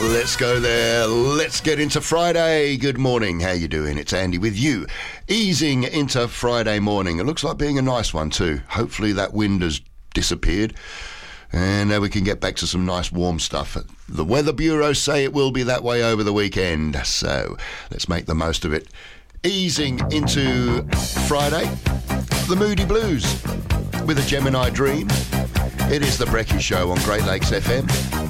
Let's go there. Let's get into Friday. Good morning. How you doing? It's Andy with you. Easing into Friday morning. It looks like being a nice one too. Hopefully that wind has disappeared and we can get back to some nice warm stuff. The Weather Bureau say it will be that way over the weekend, so let's make the most of it. Easing into Friday, the Moody Blues with a Gemini Dream. It is the Brekkie Show on Great Lakes FM.